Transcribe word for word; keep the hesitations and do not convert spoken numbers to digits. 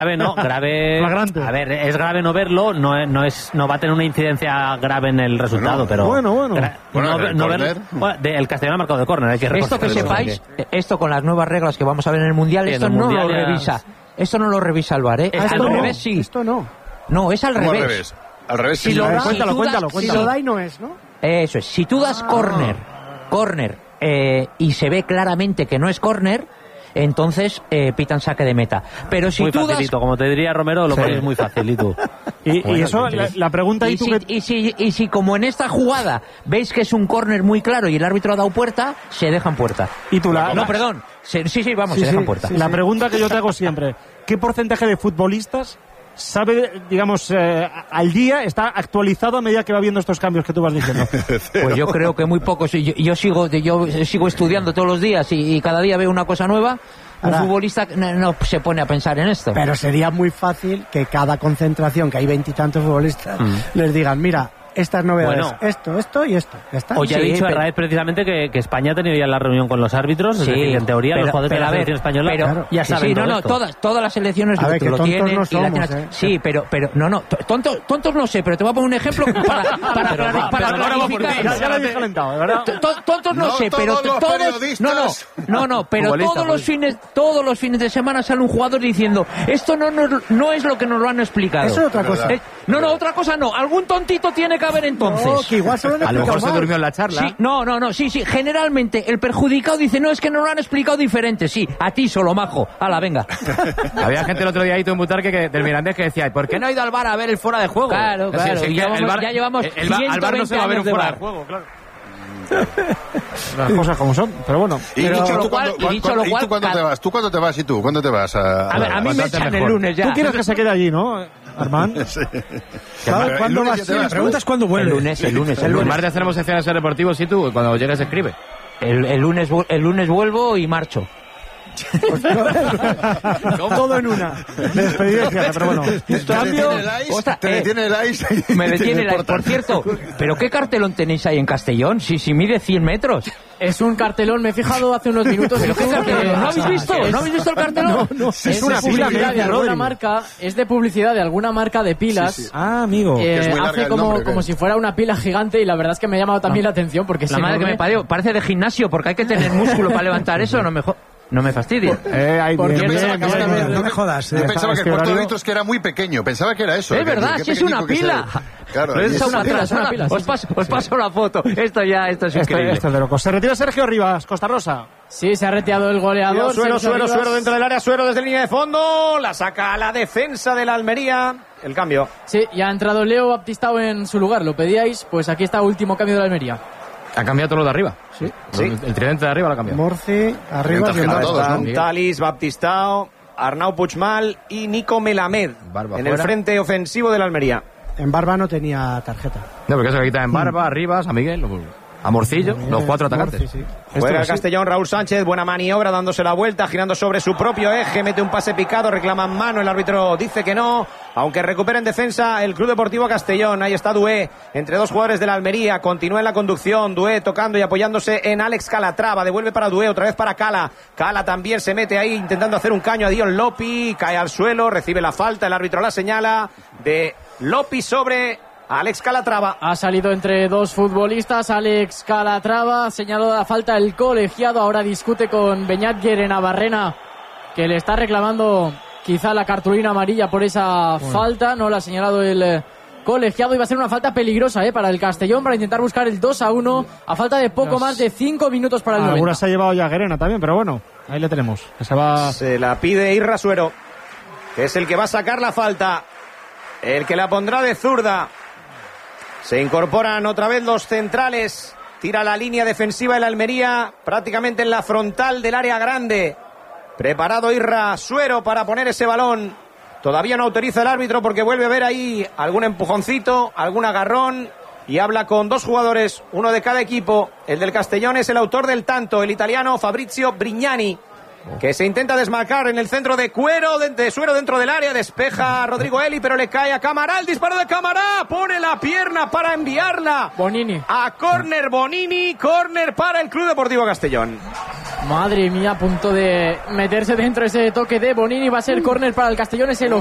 Grave no, grave. Flagrante. A ver, es grave no verlo, no es, no es, no va a tener una incidencia grave en el resultado, bueno, pero. Bueno, bueno. Gra- Bueno, no, el no córner. verlo- bueno, de- el Castellón ha marcado de córner, hay que Esto que reconocerlo, sepáis, porque- esto con las nuevas reglas que vamos a ver en el Mundial, Sí, en esto el no Mundial lo ya- revisa. Esto no lo revisa el VAR, ¿eh? Ah, Al esto no. revés sí. Esto no. No, es al ¿Cómo al revés. revés? Al revés, Si sí. lo A ver, da- cuéntalo, si tú das- cuéntalo, si cuéntalo. lo Si da- lo y no es, ¿no? Eso es, si tú das córner, córner, eh, y se ve claramente que no es córner, entonces eh, pitan saque de meta. Pero si muy tú facilito, como te diría Romero, lo Sí. pones muy facilito. Y, y Bueno, eso, sí, la, sí. la pregunta das... ahí Y tú si, que... y, si, y si como en esta jugada veis que es un córner muy claro y el árbitro ha dado puerta, se dejan puerta. Y tú la... No, perdón. Se- sí, sí, vamos, Sí, se dejan sí, puerta. sí, la pregunta que yo te hago siempre, ¿qué porcentaje de futbolistas sabe, digamos, eh, al día, está actualizado a medida que va viendo estos cambios que tú vas diciendo? Pues yo creo que muy pocos. Yo, yo sigo yo sigo estudiando todos los días y, y cada día veo una cosa nueva. Un Ahora- futbolista no, no se pone a pensar en esto. Pero sería muy fácil que cada concentración, que hay veintitantos futbolistas, les digan, mira, estas novedades, Bueno. esto, esto y esto. Ya está. Hoy ha Sí, dicho pero- Herraiz precisamente que, que España ha tenido ya la reunión con los árbitros, es Sí, decir, que en teoría pero- los jugadores de pero la a ver, selección española pero- ya sí, saben sí, no, todo no, esto. todas, todas las selecciones A ver, que lo tontos tienen no y la somos, tienen- ¿eh? Sí, pero, pero, no, no, t- tontos, tontos no sé, pero te voy a poner un ejemplo para, para, Pero para, va, para pero ahora va por ti. clarificar. Ya, ya lo habéis calentado, ¿verdad? T- to- Tontos no, No sé, pero todos los todos, periodistas. no, no, no, no, pero Futbolistas, todos los fines, todos los fines de semana sale un jugador diciendo esto no, no, no es lo que nos lo han explicado. Eso es otra cosa. Eh, no, no, otra cosa no. Algún tontito tiene que haber entonces. No, que igual se lo han A lo explicado mejor se mal. durmió en la charla. Sí, no, no, no, sí, sí. Generalmente el perjudicado dice, no, es que nos lo han explicado diferente. Sí, a ti solo, majo. Hala, venga. Había gente el otro día ahí en Butarque que, del Mirandés que decía, ¿por qué no ha ido al bar a ver el fuera de juego? Claro, Es decir, claro, es que ya el vamos- VAR- ya llevamos el- el- al bar no se va a ver un ciento veinte fuera de años de juego, claro. Las cosas como son, pero bueno. Y, Pero dicho, lo ¿tú cual- cuándo, y dicho cuándo- lo ¿y cual, tú cuándo te cada- vas? ¿Tú cuándo te vas y tú? ¿Cuándo te vas? A, A ver, a mí me bastante echan el mejor. lunes ya. Tú quieres que se quede allí, ¿no, Armand? ¿Sabes El cuándo lunes vas ya a te ir? vas, La pregunta es cuándo El vuelve. lunes, el lunes, el El lunes. martes tenemos secciones de deportivos y tú, cuando llegues escribe. El, el lunes, vu- el lunes vuelvo y marcho. Todo en una. De despedida y cierre, pero bueno. Te Cambio- detiene el ice, Ostras, te eh, detiene el ice y Me te detiene la... deportan. Por cierto, ¿pero qué cartelón tenéis ahí en Castellón? Si, si mide cien metros. Es un cartelón, me he fijado hace unos minutos. ¿Pero qué cartelón? ¿No habéis visto? ¿No habéis visto el cartelón? Es, Es una de pila, publicidad me de dice alguna Rodri. marca, es de publicidad de alguna marca de pilas. Sí, sí. Ah, amigo. Eh, es muy larga hace el como, nombre, ¿o qué? como si fuera una pila gigante y la verdad es que me ha llamado también la atención porque La es madre que me enorme. parió. Parece de gimnasio porque hay que tener músculo para levantar eso. No me, jo- no me fastidie. Eh, ahí, Porque bien, yo bien, pensaba que bien, esta bien. vez- No me jodas. Yo eh. pensaba que este el cuarto de horario- litros que era muy pequeño. Pensaba que era eso. Es que- verdad, qué si es una pequeñico que pila. se- Claro, Es y una eso- pila, es una pila, sí, Os sí. paso, os paso la foto. Esto ya, esto es Este, increíble. este es de loco. Se retira Sergio Rivas, Costa Rosa. Sí, se ha retirado el goleador. Suero, Sergio suero, Rivas. suero dentro del área, suero desde línea de fondo, la saca a la defensa de la Almería, el cambio. Sí, ya ha entrado Leo Baptistao en su lugar. Lo pedíais, pues aquí está último cambio de la Almería. Ha cambiado todo lo de arriba. Sí. Sí. El tridente de arriba lo ha cambiado. Morci, arriba. tarjeta y a todos, abajo. ¿no? Talis, Baptistao, Arnau Puigmal y Nico Melamed Barba en el fuera. frente ofensivo de la Almería. En Barba no tenía tarjeta. No, porque eso que quita en Barba, Arribas, a Miguel, a Morcillo, los cuatro atacantes. Morci, sí. Juega el Esto sí. Castellón, Raúl Sánchez, buena maniobra, dándose la vuelta, girando sobre su propio eje, mete un pase picado, reclama mano, el árbitro dice que no, aunque recupera en defensa el Club Deportivo Castellón. Ahí está Dué, entre dos jugadores de la Almería, continúa en la conducción, Dué tocando y apoyándose en Alex Calatrava, devuelve para Dué, otra vez para Cala, Cala también se mete ahí intentando hacer un caño a Dion Lopi, cae al suelo, recibe la falta, el árbitro la señala de Lopi sobre Alex Calatrava. Ha salido entre dos futbolistas, Alex Calatrava, ha señalado la falta el colegiado, ahora discute con Beñat Guerenabarrena, que le está reclamando quizá la cartulina amarilla por esa falta, no la ha señalado el eh, colegiado, y va a ser una falta peligrosa eh, para el Castellón, para intentar buscar el dos a uno, a falta de poco Dios. más de cinco minutos para el Alguna noventa. se ha llevado ya Guerena también, pero bueno, ahí le tenemos. Que se va... Se la pide Irra Suero, que es el que va a sacar la falta, el que la pondrá de zurda. Se incorporan otra vez los centrales. Tira la línea defensiva de la Almería, prácticamente en la frontal del área grande. Preparado Irra Suero para poner ese balón. Todavía no autoriza el árbitro porque vuelve a ver ahí algún empujoncito, algún agarrón. Y habla con dos jugadores, uno de cada equipo. El del Castellón es el autor del tanto, el italiano Fabrizio Brignani, que se intenta desmarcar en el centro de Cuero, de, de Suero dentro del área, despeja a Rodrigo Eli, pero le cae a Camará, el disparo de Camará, pone la pierna para enviarla Bonini. a córner Bonini, córner para el Club Deportivo Castellón. Madre mía, a punto de meterse dentro ese toque de Bonini. Va a ser córner para el Castellón, es el